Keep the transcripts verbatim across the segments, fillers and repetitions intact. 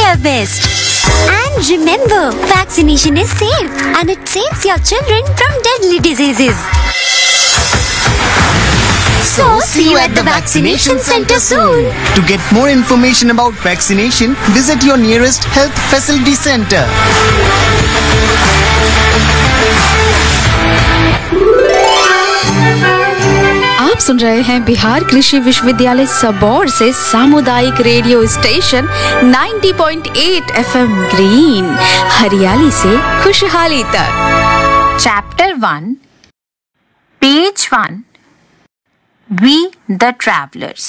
their best. And remember, vaccination is safe and it saves your children from deadly diseases. So, see you at the vaccination center soon. To get more information about vaccination, visit your nearest health facility center. आप सुन रहे हैं बिहार कृषि विश्वविद्यालय सबौर से सामुदायिक radio station नब्बे point आठ FM green, हरियाली से खुशहाली तक। Chapter one, page one, We the Travelers.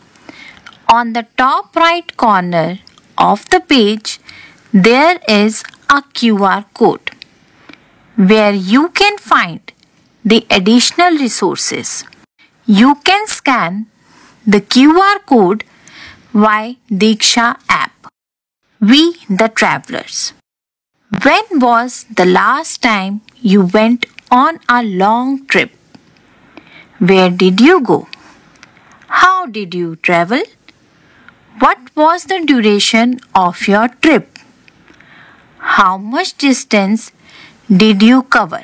On the top right corner of the page, there is a Q R code where you can find the additional resources. You can scan the Q R code via Diksha app. We the Travelers. When was the last time you went on a long trip? Where did you go? How did you travel? What was the duration of your trip? How much distance did you cover?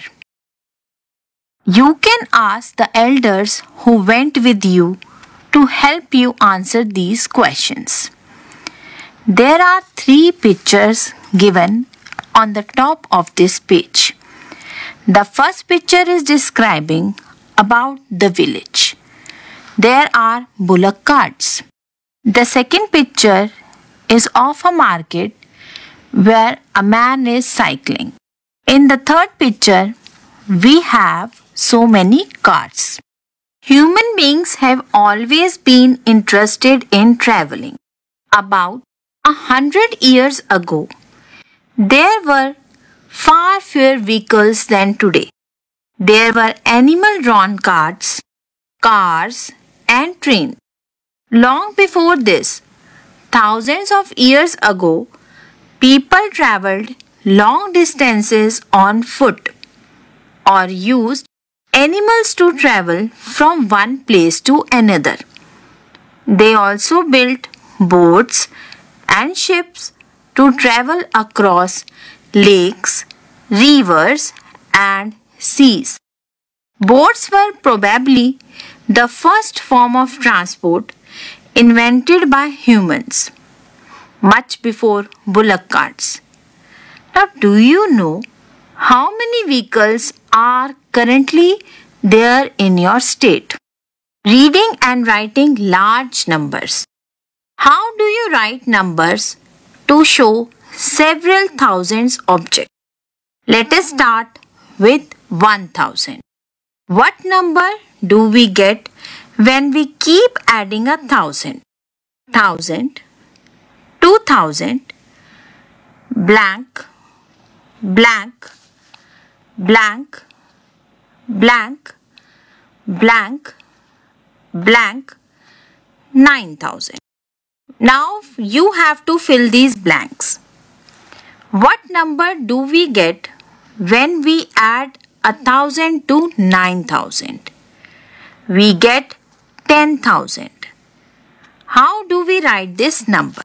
You can ask the elders who went with you to help you answer these questions. There are three pictures given on the top of this page. The first picture is describing about the village. There are bullock carts. The second picture is of a market where a man is cycling. In the third picture, we have so many carts. Human beings have always been interested in traveling. About a hundred years ago, there were far fewer vehicles than today. There were animal-drawn carts, cars, and trains. Long before this, thousands of years ago, people traveled long distances on foot or used animals to travel from one place to another. They also built boats and ships to travel across lakes, rivers, and seas. Boats were probably the first form of transport invented by humans, much before bullock carts. Now, do you know how many vehicles are currently there in your state? Reading and writing large numbers. How do you write numbers to show several thousands objects? Let us start with one thousand. What number do we get when we keep adding a thousand? Thousand, two thousand, blank, blank, blank, blank, blank, blank, nine thousand. Now you have to fill these blanks. What number do we get when we add a thousand to nine thousand? We get ten thousand. How do we write this number?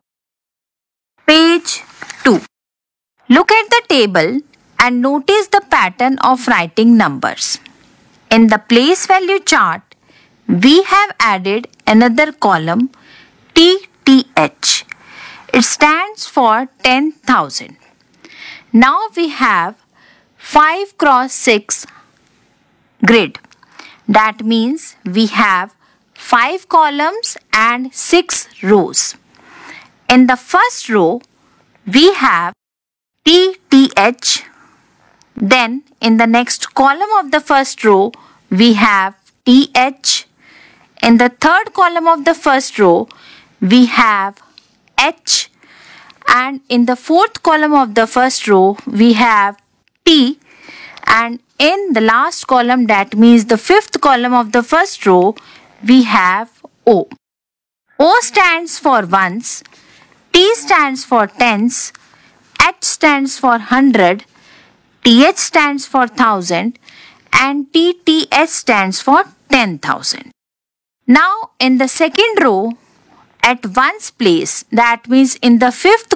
Page two. Look at the table and notice the pattern of writing numbers. In the place value chart, we have added another column, T T H. It stands for ten thousand. Now we have five cross six grid. That means we have five columns and six rows. In the first row, we have T T H. Then in the next column of the first row, we have T H. In the third column of the first row, we have H. And in the fourth column of the first row, we have T. And in the last column, that means the fifth column of the first row, we have O. O stands for ones, T stands for tens, H stands for hundred, T H stands for thousand, and T T H stands for ten thousand. Now in the second row, at ones place, that means in the fifth